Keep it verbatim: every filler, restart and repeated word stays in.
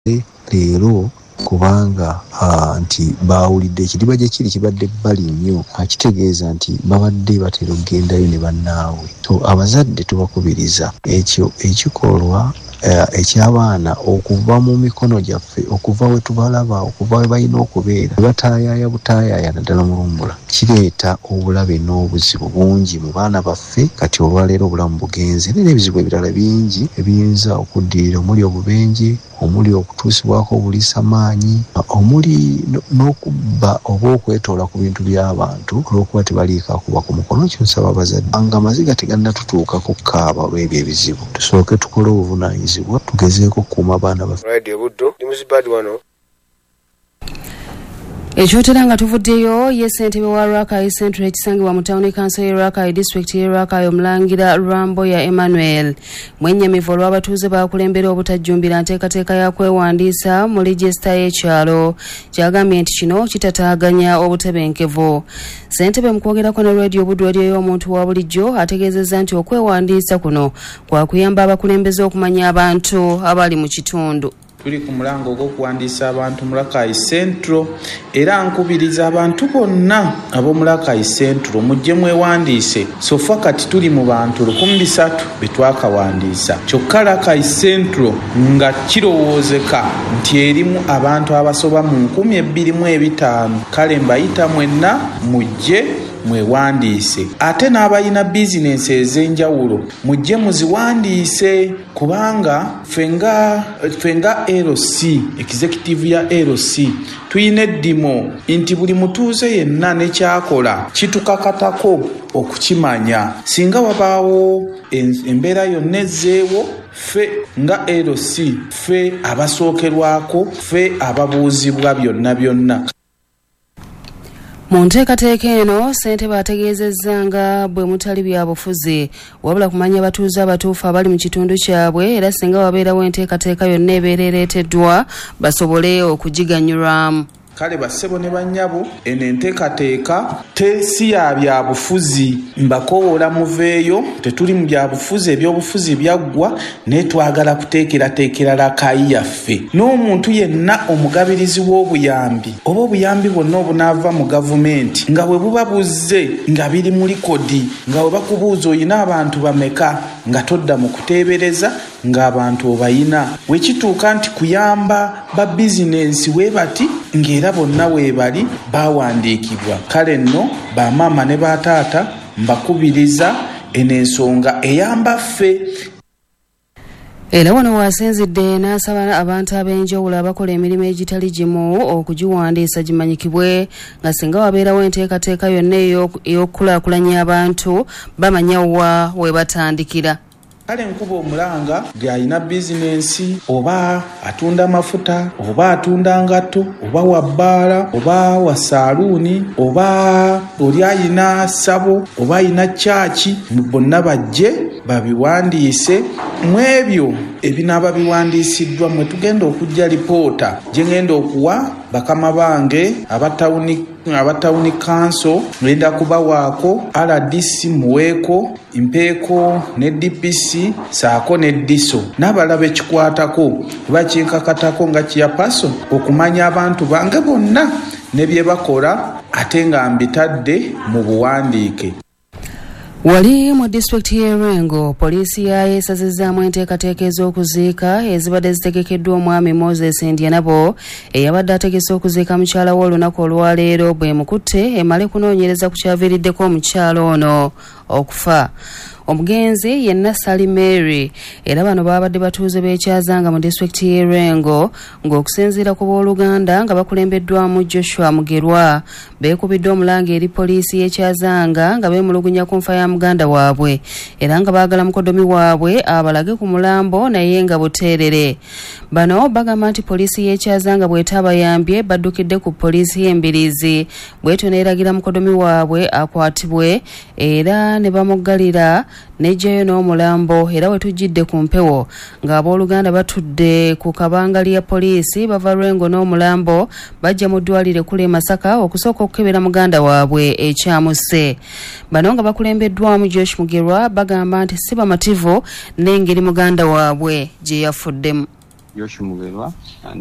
leero kubanga uh, nti baawulidde ekiriba gye kiri kibadde bbali nnyo akitegeeza nti babadde batera okugendayo ne bannaabwe. So abazadde tubakubiriza ekyo ekikolwa uh, eky'abaana okuva mu mikono gyaffe, okuva we tubalaba, okuva we balina okubeera bataayaaya butaayaaya naddala mulumbula, kireeta obulabe n'obuzibu bungi mu baana baffe. Kati olwaleero obulamu bugenze n'ebizibu ebirala bingi ebiyinza okuddirira, omuli obubenje, omuli okutuusibwako obuliisamaanyi, omuli n'okubba oba okwetoola ku bintu by'abantu olw'okuba tebaliika kuba ku mukono. Kyo nsaba abazadde nga amaziga tegannatutuukako kukaaba olw'ebyo ebizibu, tusooke tukole obuvunaanyizibwa, tugezeeko okukuuma abaana baffe. Radio Buddo ndi muzibadi wano. Ekyotera nga tuvuddeyo ye ssentebe wa Rakai Central ekisangibwa mu Town Council y'e Rakai District y'e Rakai Omulangira Ramboya Emmanuel mwennyamivu olw'abatuuze baakulembera obutajjumbira nteekateeka ya kwewandiisa mu ligista y'ekyalo. Kyagambye nti kino kitataaganya obutebenkevu. Ssentebe mu kwogerako ne Radio Buddo eriyo y'omuntu wa bulijjo ategeezezza nti okwewandiisa kuno kwa kuyamba abakulembeze okumanya abantu abali mu kitundu. Tuli ku mulango gw'okuwandiisa abantu mu Rakai Central era nkubiriza abantu bonna ab'omu Rakai Central mujje mwewandiise. Sofa kati tuli mu bantu lukumi bisatu betwakawandiisa. Kyokka Rakai Central nga kirowoozeka nti erimu abantu abasoba mu nkumi ebbiri mu ebitaano. Kale mbayita mwenna mujje mwewandiise. Ate n'abalina bizinensi ez'enjawulo mujje muziwandiise kubanga fenga fenga L C executive ya L C tuyina eddimo nti buli mutuuze yenna ne kyakola kitukakatako okukimanya. Singa wabaawo embeera yonna ezzeewo, ffe nga L C ffe abasookerwako, ffe ababuuzibwa byonna byonna. Mu nteekateeka eno ssentebe ategeezezza nga bwe mutali bya bufuzi wabula kumanya abatuuze abatuufu abali mu kitundu kyabwe era singa wabeerawo enteekateeka yonna ebeera ereeteddwa basobole okugiganyulwamu. Kale bassebo ne bannyabo eno enteekateeka tesi ya bya bufuzi, mbakoowola muveeyo, tetuli mu bya bufuzi, ebyobufuzi byaggwa naye twagala kuteekerateekera Rakai yaffe. N'omuntu yenna omugabirizi w'obuyambi oba obuyambi bwonna obunaava mu gavumenti nga bwe buba buzze nga biri mu likodi nga bwe bakubuuza oyina abantu bameka nga todda mu kuteebereza ng'abantu obayina. Wekituuka nti kuyamba ba bizinensi we bati ng'era bonna weebali baawandiikibwa. Kale nno bamaama ne bataata mbakubiriza eno ensonga eyamba ffe. Era wano wasinzidde n'asaba abantu ab'enjawulo abakola emirimu egitali gimu okugiwandiisa gimanyikibwe nga singa wabeerawo enteekateeka yonna ey'okukulaakulanya abantu bamanya wa we batandikira. Kale nkuba omulanga gy'alina bizinensi oba atunda mafuta oba atunda ngatto oba wa bbaala oba wa saaluuni oba oli alina ssabo oba alina chaaki, bonna bajje babiwandiise. Mu ebyo ebinaaba biwandiisiddwa mwe tugenda okujja lipoota gye ngenda okuwa bakama bange abatawuni abatawuni council ngenda kubawaako R D C muweeko impeeko ne D P C saako ne diso n'abalaba ekikwatako bakinkakatako nga kiyapaso okumanya abantu bange bonna ne bye bakola ate nga mbitadde mu buwandiike. Wali mu district y'e Rengo poliisi yayo esazizaamu enteekateeka ez'okuziika ezibadde zitegekeddwa omwami Moses Ndianabo eyabadde ategese okuziika mukyala we olunaku olwaleero bwe mukutte emale kunoonyereza ku kyaviiriddeko omukyala ono okufa. Omugenzi yenna Sally Mary era bano babadde batuuze b'ekyazanga mu district y'e Rengo ng'okusinziira ku booluganda nga bakulembeddwamu Joshua Mugerwa beekubidde omulanga eri poliisi y'ekyazanga nga beemulugunya ku nfa ya muganda waabwe era nga baagala mukodomi waabwe abalage ku mulambo naye nga buteerere. Bano bagamba nti poliisi y'ekyazanga bw'etaabayambye baddukidde ku poliisi y'embirizi bw'etyo neeragira mukodomi waabwe akwatibwe era ne bamuggalira nejjayo n'omulambo era we tujjidde ku mpewo ng'abooluganda batudde ku kabangali ya poliisi bava Rengo n'omulambo bajja mu ddwaliro ekkulu e Masaka okusooka okukebera muganda waabwe ekyamuse. Bano nga bakulembeddwamu Josh Mugerwa bagamba nti si bamativu n'engeri muganda waabwe gye yafuddemu. Josh Mugerwa